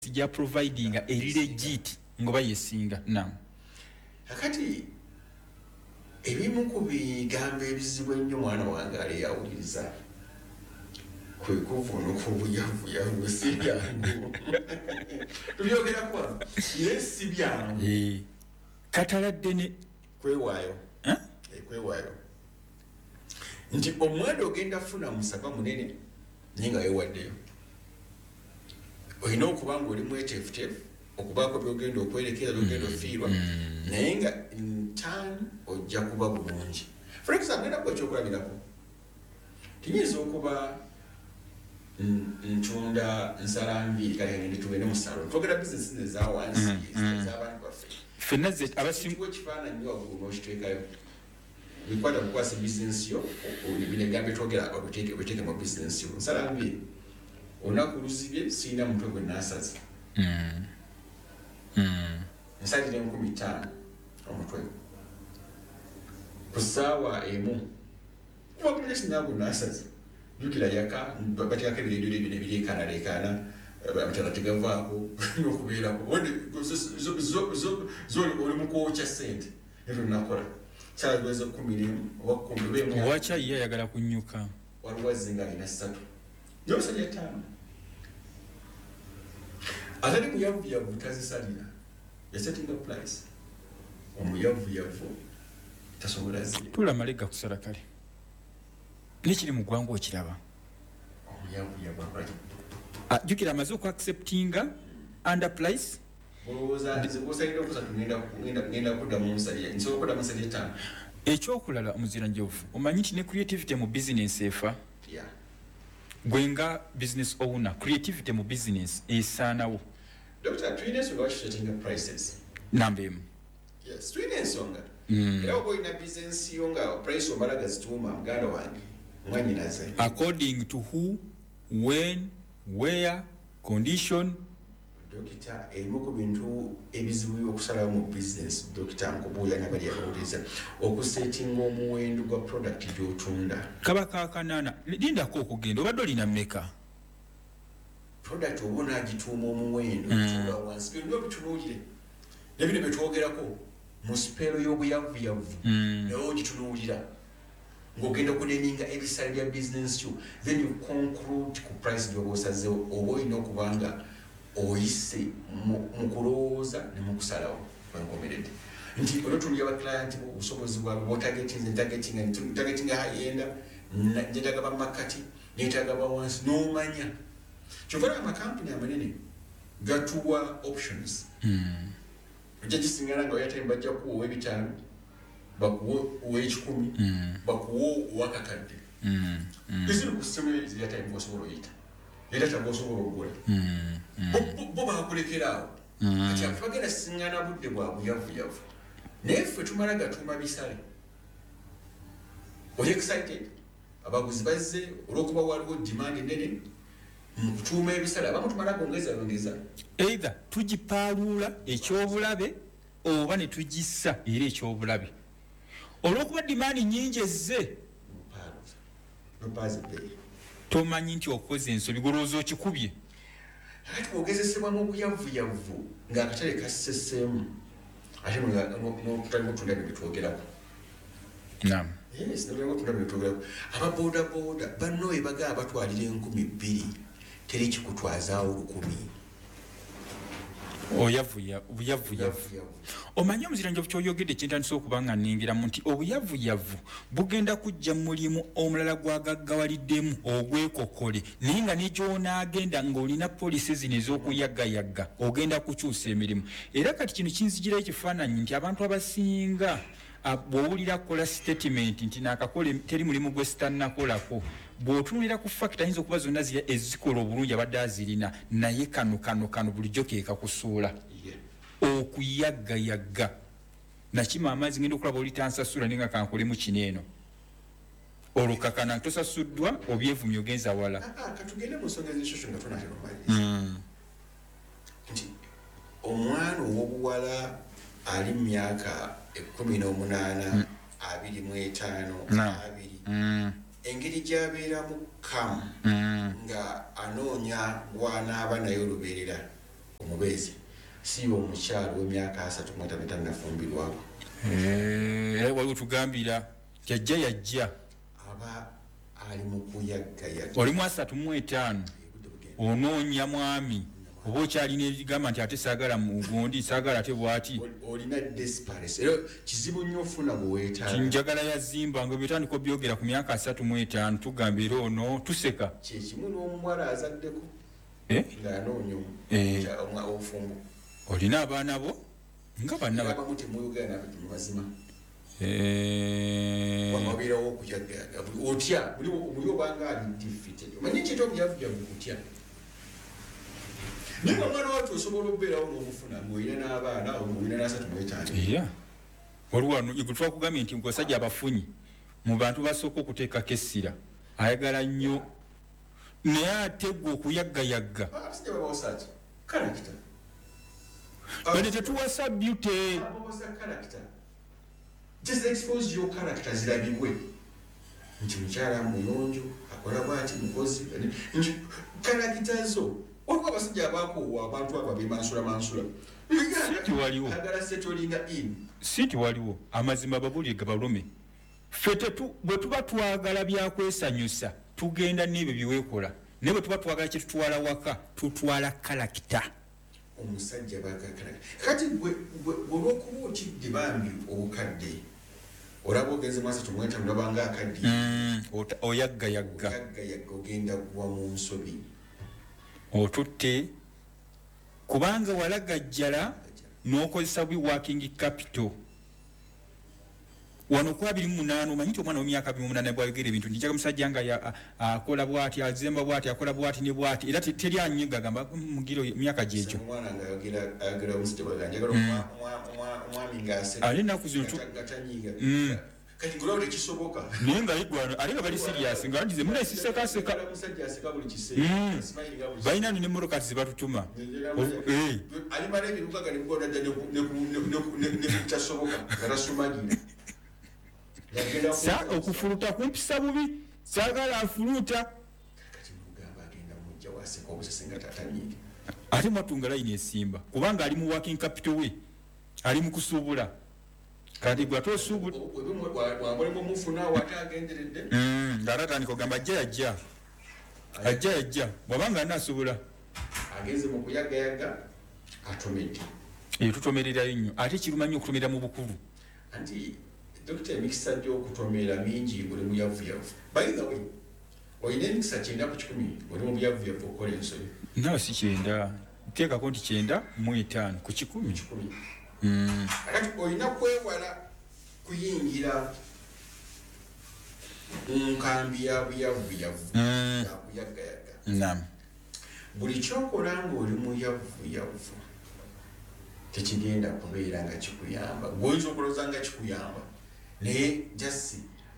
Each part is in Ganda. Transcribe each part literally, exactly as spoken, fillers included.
sija providing a legit ngoba yesinga nam akati ebimu ku bigambo ebizibu ennyo mwana wange ali yawuliriza kwe kuvuna okubuyavu yavusi byangu tubyogera kwa yesi byangu eh kataladde ne kwewaayo eh kwewaayo nti omwana ogenda funa musaba munene ninga yewaddeyo oyina okuba ng'oli mweteefuteefu okubaako byogenda okwerekera byogenda ofiirwa naye nga ntan ojja kuba bulungi for example ngenda kuba ekyokulabirako tinyinza okuba ntunda nsalanviiri kale ngende tugende mu salon twogera bizinesi eza wansi ez'abantu baffe ffenna abasimu ekifaananyi waggulu n'okiteekayo bikwata kukwasa bizinesi yo bino ebigambo twogera obiteeke mu bizinesi yo nsalanviiri olunaku luzibye sirina mutwe gwe naasaza nsalira enkumi ttaano omutwe ku ssaawa emu kuba kulira sinaago naasaza jukira yaka bateekako ebiredio ebyo nebireekaanaleekaana amatala tegavaako n'okubeerako oli mukwokya ssente ebyo nakola kyaliweza kumi n'emu oba kumi owakyayi yayagala kunnyuka waliwo zinga alina ssatu nyosajja ttaano atali muyavuyavu tazisalira yasettinga price omuyavuyavu tasobola ziri tula malega kusala kale nekiri mu ggwanga okiraba omuyavuyavu jukira amaze oku acceptinga under price ekyokulala omuzira njovu omanyi nti ne creativity mu business efa gwenga business owner creativity mu business esaanawo Doctor Twines we setting up prices nambe yes Twines songa era obo ina business yonga price omalaga zituma mganda wange mwanyi naze according to who when where condition Dokita emoko bintu ebizibu okusala mu business dokita nkobuya nabali yakawuliza okusetting omuwendo gwa product gyotunda kaba kakanana linda ko okugenda obadde olina mmeka product obona agituuma omuwendo tula wansi bino bitunulire nebino betwogerako mu spero y'obuyavuyavu nawe ogitunuulira ng'ogenda okuneninga ebisale bya business yo then you conclude ku price gy'oba osazeewo oba olina okubanga oyise mu kulowooza ne mu kusalawo kwenkomeredde nti olwotunulira abaclient obusobozi bwabwe botargetinga high-end njetaga bamakati netaga bawansi n'omanya kyova amakampuni amanene gatuwa options ojja gisingana nga oyatime bajja kuwa ow'ebitaano bakuwa ow'ekikumi bakuwa owakakadde eziri ku ssemu ziyatime osobola oyita era taba osobola okugula bo bakulekeraawo kati ate bagenda singana budde bwa buyavuyavu naye ffe tumala gatuuma bisale oli excited abaguzi bazze olw'okuba waliwo demand ennene mu kutuuma ebisale abamu tumala gongeza longeza either tugipaaluula ekyobulabe oba ne tugissa era ekyobulabe olw'okuba dimaani nnyingi ezze tomanyi nti okoze ensobi golowooza okikubye ate bwogezesebwa mu buyavuyavu ng'akatale kasseseemu ate n'okutali mutunda nebitwogerako nam yes notunda nebitwogerako ababoodaboda banno ebagaba batwalira enkumi bbiri teri kikutwazaawo lukumi oyavuya obuyavuyavu omanyi omuzira njovu kyoyogedde kyentandisa okubanga nningiramu nti obuyavuyavu bugenda kujja mu mulimu omulala gwagaggawaliddemu ogwekokole naye nga negyonaagenda ng'olina polisi zino ez'okuyagayagga ogenda kukyusa emirimu era kati kino kinzijirayo ekifaananyi nti abantu abasinga bw'owulira kukola statement nti naakakole teri mulimu gwe sitannakolako bw'otunulira ku fakita ayinza okuba zonna ezikola obulungi abadde azirina naye kano kano kano bulijjo keekakusuula okuyaggayagga nakima amazzi ngenda okulaba oli tansasula naye nga kankolemu kino eno olwo kakana tosasuddwa obyevumya ogenza wala katugende mu nsonga ez'enshosho nga tunateromaliriza nti omwana ow'obuwala ali mu myaka ekkumi n'omunaana abiri mu etaano abiri engeri gy'abeeramu kamu nga anoonya gw'anaaba naye olubeerera omubeezi siiba omukyalo w'emyaka asatu mweta betanafumbirwako era waliwo tugambira jajja yajja aba ali mu kuyaggayagga oli mu asatu mu etaano onoonya mwami oba okyalina ebigamba nti ate saagala mugundi saagala ate bwati olina despares era kizibu nnyo ofuna bweweetaaga njagala yazimba nga byetandika obyogera ku myaka asatu mu etaano tugamba era ono tuseka kyekimu n'omuwala azaddeko ng'anoonya obufumbo olina abaana bo nga bannabamu temuyogera mu mazima wamabeerawo okuyagayaga otya muli obanga ali difite omanyi kintu obuyavuyavvu kutya naye omwana watu osobola okubeerawo n'obufuna ng'olina n'abaana ng'olina n'asatu mu etaano waliwo wano twakugambye nti abasajja abafunyi mu bantu basooka okuteekako essira ayagala nnyo naye ate gwe okuyaggayagga abasajja babawasaki karakita bane tetuwasa beauty babawasa karakita just expose your character zirabibwe nti mukyala muyonjo akola bwati mukozi karakita zo waliwo abasajja abakoowa abantu abo abemansula mansula siti waliwo agala setolinga in siti waliwo amazima babuli gabalume ffe bwe tuba twagala byakwesanyusa tugenda n'ebyo byeweekola naye bwe tuba twagala kyetutwala waka tutwala karakita omusajja bagakalaka kati olwokuba otidde bambi obukadde olaba ogenze mwasa tumweta mulabanga akaddi oyaggayagga oyaggayagga ogenda kuwa mu nsobi otutte kubanga walagajjala n'okozesa bwi working capital wano ku abiri mu munaana omanyi nti omwana w'emyaka abiri mu munaana bwayogera ebintu ntijaga musajja nga akola bwati azemba bwati akola bwati ne bwati era teri anyiga agamba mugiro emyaka gyegyo ate ennaku zino naye nga ligwano ate nga bali siriasi nga bagize muneesisekaseka balina nemmotoka zibatutuma sa okufuluta kumpisa bubi saagala afuluta ate mwatunga layini esimba kubanga ali mu working capital we ali mu kusuubula kati gwe ate osuubula ng'ate atandika ogamba ajja yajja ajja yajja bw'abanga anaasuubula agenze mu kuyagayaga atomedde eyo tutomererayo nnyo ate kirumanyi okutomera mu bukulu anti dokita emikisa gy'okutomera mingi oli mu yavuyavu by the way olina emikisa kyenda ku kikumi oli mu byavuyavu okukola ensobi nawe si kyenda teekako nti kyenda mu etaano ku kikumi kati olina kwewala kuyingira nkambi ya buyavuyavu yakuyagayaga nam buli kyokola ng'oli mu yavuyavu tekigenda kubeera nga kikuyamba gwoyinza okulowooza nga kikuyamba naye jasi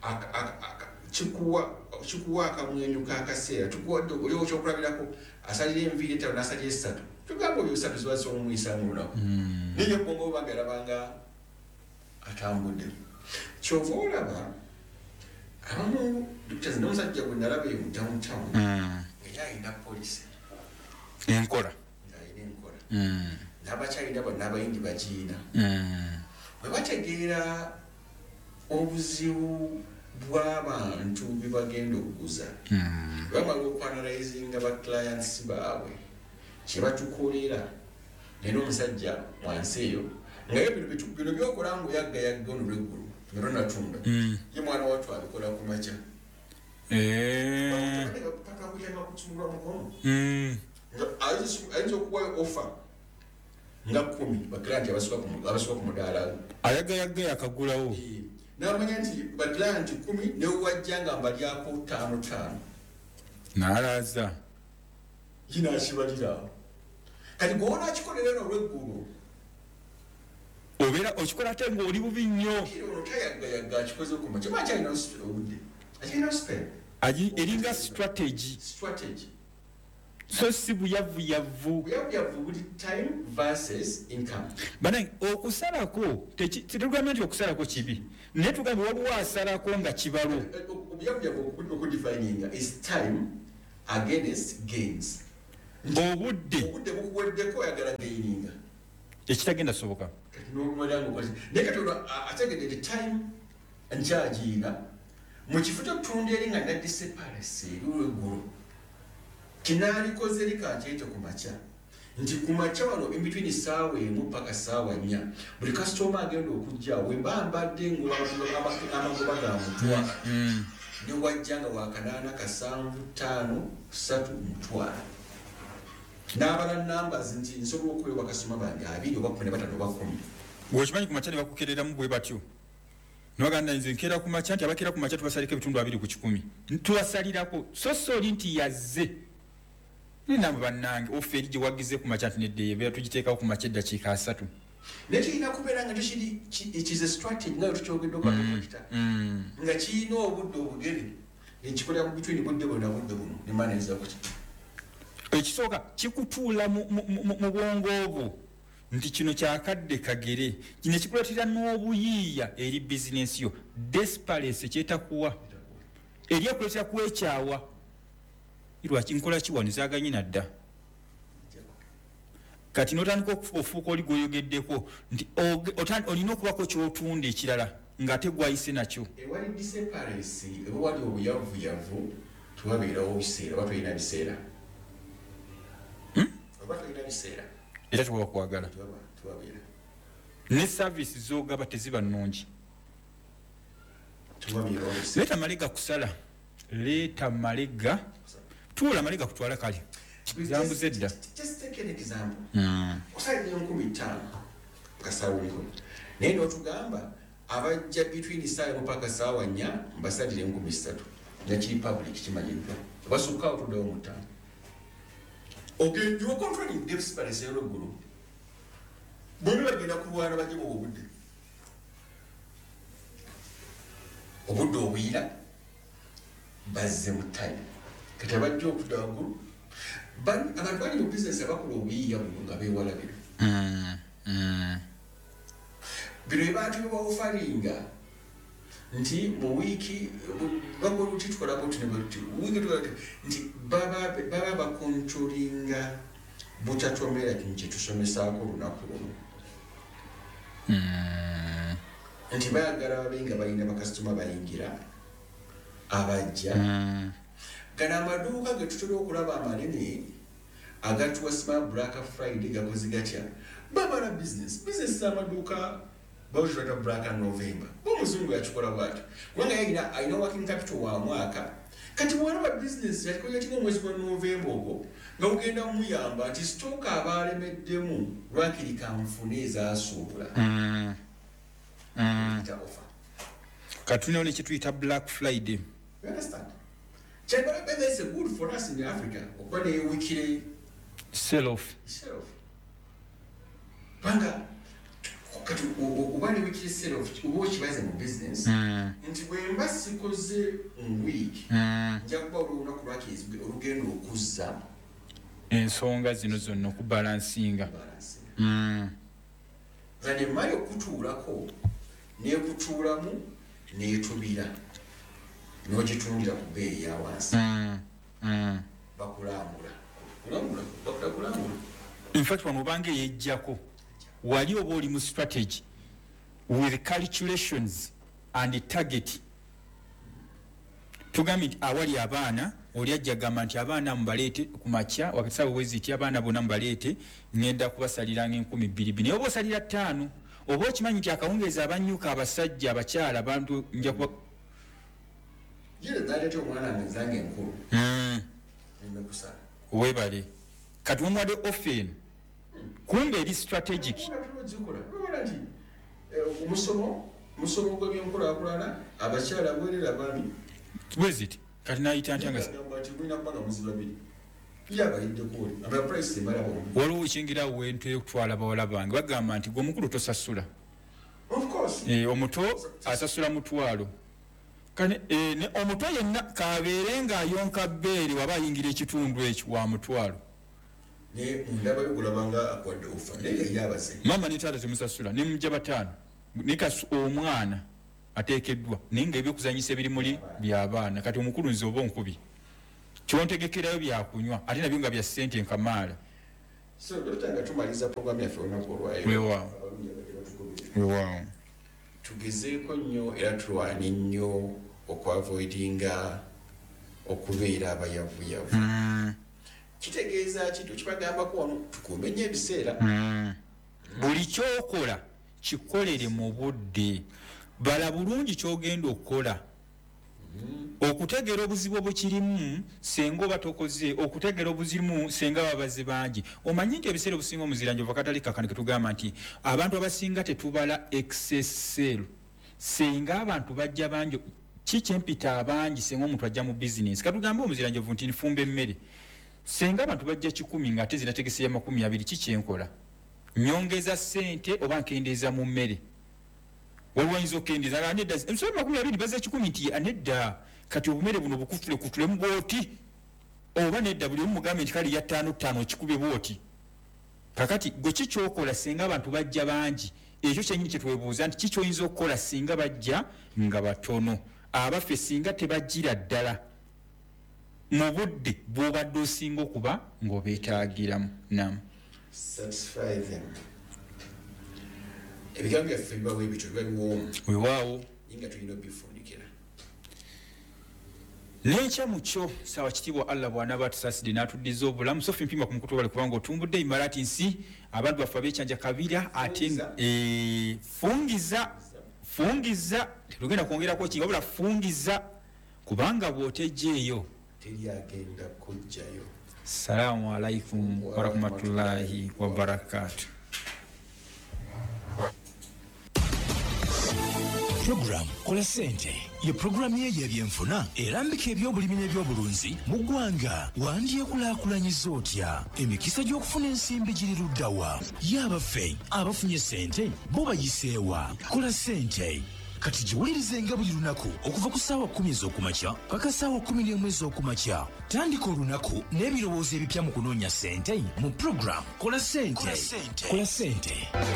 kikuwa akamwenyu kakaseera oliwo kyokulabirako asalira enviiri etaano nasalira esatu tugamba olyo esatu ziba zomumwisa mu lunaku naye ebongo obanga alabanga atambudde kyova olaba abamu dokita zina omusajja gwe nalaba eyo mu downtown era alina polisi enkola ng'alina enkola n'abakyalina bonna abayindi bakiina bwe bategeera obuzibu bw'abantu bye bagenda okuguza bamala okwanalizinga ba clients baabwe kye batukolera naye n'omusajja wansi eyo ngaye bino byokola ng'oyaggayagga ono lweggulu nga tonatunda ye mwana wattu abikola ku makya paka kuyanga kutumulwa mukono ayinza okuwayo offer nga kumi baklanti abasuka ku mudaala ayagayagga akagulawo n'amanya nti baklanti kumi newajja nga mbalyako taano taano n'alaaza kinakibalirawo kati gwoona akikolera n'olweggulu obeera okikola ate ng'oli bubi nnyo ono tayaggayagga akikoze okuma kiba kyalina obudde akirina spare eringa strategy strategy so si buyavuyavu buyavuyavu buli time versus income banange okusalako tetugambye nti okusalako kibi naye tugambye waliwo asalako nga kibalo obuyavuyavu okudifininga is time against gains obudde obudde bukuweddeko oyagala gaininga ekitagenda soboka ategedde time nkyagiina mu kifo kyokutunda eri nga naddise palasi eriweggulu kinaalikoze likakyeto ku makya nti ku makya wano in between saawa emu paka saawa nnya buli kasitoma agenda okujja wemba mbadde amagoba ga mutwa ne wajja nga wakanaana kasanvu ttaano ssatu mutwala n'abala numbers nti nsobola okuweebwa kasitoma bange abiri oba kumi ne bataano oba kumi bw'okimanyi ku makya ne bakukereramu bwe batyo noganda nze nkeera ku makya nti abakeera ku makya tubasalika ebitundu abiri ku kikumi tubasalirako so so oli nti yazze ninamwe bannange ofe eri gye wagize ku makya nti neddeyo ebeera tugiteekawo ku makya eddakiika asatu naye kirina kubeera nga tekiri ekize strategy nga tukyogeddeko akakita nga kirina obudde obugere ekikolera mu bitwini budde bwona budde buno nemaneza kuki ekisooka kikutuula mu bwongo obwo nti kino kyakadde kagere kino ekikuleetera n'obuyiiya eri bizinensi yo desperance ekyetakuwa eri ekuleetera kwekyawa lwaki nkola kiwanizaganye nadda kati n'otandika ofuuka oli gweyogeddeko nti olina okubako kyotunda ekirala ng'ate gwayise nakyo ewali disparance eba wali obuyavuyavu tuwabeerawo biseera oba tulina biseera oba tulina biseera era tuba bakwagala ne service zogaba teziba nnungi leeta malega kusala leeta malega tuula malega kutwala kale zambuze edda osalira enkumi ttaano kasaawa nkumi naye n'otugamba abajja between saawa emu paka saawa nnya mbasalira enkumi ssatu nakiri public kimanyiddwa basukaawo tuddewo mu ttaano okay you are controlling this space yero guru bonna bagenda kulwana bajje mu obudde obudde obuyira bazze mu time kati abajja okudda waggulu abantu bali mu business abakola obuyiiya buno nga beewalabira bino ebaatu bebaofaringa nti mu wiiki bakola uti tukola boti nebati wiiki tukola nti baba bakontrolinga butatomera kino kyetusomesaako olunaku luno nti bayagala babe nga balina bakasitoma bayingira abajja gana amaduuka ge tutera okulaba amanene agatuwa sima black friday gakozi gatya bamala business business z'amaduuka bawushirata black november omuzungu yakikola bwatyo kubanga yayina alina working capital wa mwaka kati bwalaba business yakikoyatinga omwezi gwa november ogwo nga bugenda mumuyamba nti sitooka abaalemeddemu lwakiri kanfune ezasuubula katulinawo nekituyita black friday China is good for us in Africa. Okuba neyewikire sell off banga kati oba newikire sell off oba okibaze mu business nti bwemba sikoze mu week nja kuba olunaku lwakizibwe olugendo okuzza ensonga zino zonna okubalansinga zane mali okutuulako nekutuulamu netubira nogitundira ku bbeeyi ya wansi bakulambula kulambula bakulambula in fact wano obanga eyejjako wali oba oli mu strategy with calculations and target tugambye nti awali abaana oli ajja gamba nti abaana mubaleete ku makya wakati saawa weziti abaana bonna mubaleete ngenda kubasaliranga enkumi bbiri bbiri naye oba osalira ttaano oba okimanyi nti akawungeezi abanyuka abasajja abakyala abantu nja kuba Jere dale to mwana ngenzange enkulu. Mm. Nimekusana. Webale. Kati omwade often. Kumbe eri strategic. Musomo, musomo gwe byenkola akulana abakyala bwerera bami. Where is it? Kati naayita ntya nga ngati bulina kubanga muziba biri. Yabalidde kuli. Aba price mala bo. Waliwo ekingira wentwe okutwala bawala bange bagamba nti gwe omukulu tosasula. Of course. Eh, omuto asasula mutwalo. Kane eh, ne omuto yenna kabeere ng'ayonka bbeere waba ayingira ekitundu ekyo wa mutwalo. Ne ndaba yokulabanga akwadde ofa naye yabaze. Mama ne taata temusasula ne mujja bataano. Nika omwana ateekeddwa naye ng'ebyokuzanyisa ebiri muli by'abaana kati omukulu nze oba nkubi. kyontegekerayo byakunywa ate nabyo nga bya ssente nkamaala. So dotanga tumaliza programu yaffe olunaku olwayo. Weewaawo. Weewaawo. Tugezeeko nnyo era tulwane nnyo okuavoidinga okubeera abayavuyavu. Mm. Kitegeeza kintu kibagambako wano tukuume nnyo ebiseera. Mm. Buli kyokola kikolere mu budde. Bala bulungi kyogenda okukola. Okutegeera obuzibu obukirimu senga oba tokoze, okutegeera obuzibu senga babazi bangi. Omanyi nti ebiseera obusinga omuziranja ova katali kakano ke tugamba nti abantu abasinga tetubala excel. Senga abantu bajja bangi kikyempita abangi senga omuntu ajja mu business. Katugamba omuziranja nti nfumba emmere. Senga abantu bajja kikumi nga ate zinategese ya makumi abiri kikyenkola. Nyongeza ssente oba nkendeeza mu mmere. Waliwo okendeza anedda ensoma makumi abiri baze kikumi nti anedda kati obumere buno bukutule kutule mu bwoti oba nedda buli mugambe nti kali ya ttaano ttaano kikube bwoti. Kakati gwe kikyokola singa abantu bajja bangi ekyo kyenyini kyetwebuuza nti kikyoyinza okukola singa bajja nga batono abaffe singa tebajjira ddala mu budde bw'obadde osinga okuba ng'obeetaagiramu. Naam. Satisfy them. Ebigambo byaffe bibawo ebityo biba biwoomu. Weewaawo. Nga tulina obifundikira. N'ekya mu kyo saawa kitiibwa Allah bw'anaaba atusaasidde n'atuddiza obulamu Sophie Mpima ku mukutubale kubanga otumbudde imarati nsi abantu baffe abeekyanja kabira ate eh fungiza fungiza tetugenda kwongerako ki wabula fungiza kubanga bw'otejjeeyo teri agenda kujjayo. Salaamu alaikum wa rahmatullahi wa barakatuh. Program Kola Sente ye program ye y'ebyenfuna erambika ebyobulimi n'ebyobulunzi mu ggwanga. Wandyekulaakulanyiza otya emikisa gy'okufuna ensimbi giri luddawa? Y'abaffe abafunye sente bo bayiseewa. Kola Sente kati giwulirizenga buli lunaku okuva ku ssaawa kkumi ez'okumakya paka ssaawa kkumi n'emu ez'okumakya. Tandika olunaku n'ebirowoozo ebipya mu kunoonya sente mu program Kola Sente. Kola Sente.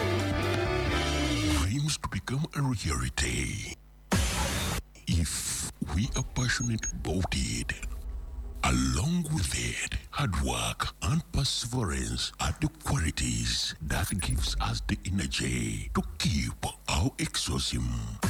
Dreams to become a reality. If we are passionate about it, along with it, hard work and perseverance are the qualities that gives us the energy to keep our exorcism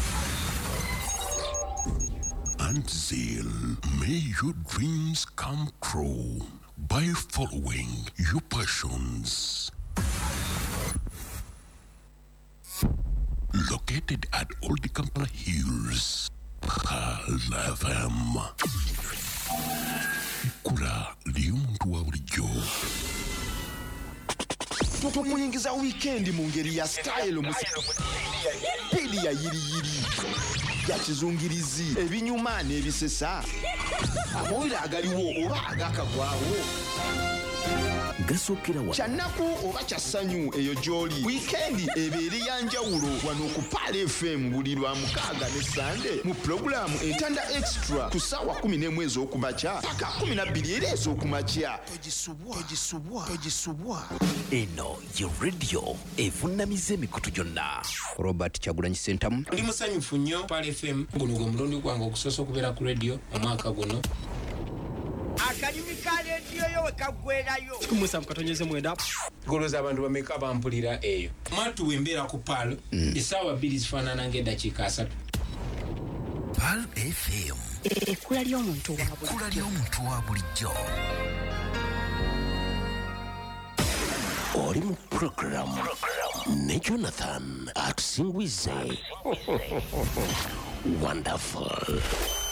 and zeal. May your dreams come true by following your passions. Located at Old Kampala Hills, Pearl F M. Ikula liumuntu wa bulijjo. Tukuyingiza weekend mu ngeri ya style musipidi ya yiri yiri ya kizungirizi ebinyuma n'ebisesa amawulire agaliwo oba agakagwawo gasokera wa chanaku oba kyasanyu eyo joli weekend ebeeri ya njawulo wano ku Pearl F M buli lwa mukaaga ne Sunday mu program Entanda Extra ku ssaawa kumi n'emu ez'okumakya paka kumi na bbiri era ez'okumakya. Togisubwa togisubwa togisubwa eno ye radio evunnamiza emikutu gyonna. Robert Kyagulanyi Sentamu ndi musanyufu nnyo Pearl F M guno gwe mulundi gwange okusosa okubeera ku radio omwaka guno. Akanyumi ka radio yo wekagwerayo kumusa mukatonyeze mwenda goloza abantu bameka bampulira eyo matu wembera ku Pearl essaawa bbiri zifaanana ng'eddakiika asatu. Pearl F M ekkula ly'omuntu wa bulijjo. Ekkula ly'omuntu wa bulijjo. Oli mu program ne Jonathan atusingwize. Wonderful.